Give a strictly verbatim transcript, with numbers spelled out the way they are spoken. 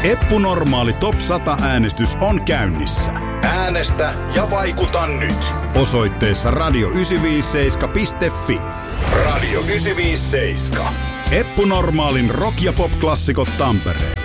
Eppu Normaali Top sata -äänestys on käynnissä. Äänestä ja vaikuta nyt. Osoitteessa radio yhdeksänsataaviisikymmentäseitsemän piste fi. Radio yhdeksänsataaviisikymmentäseitsemän. Eppu Normaalin rock- ja pop-klassikot Tampereen.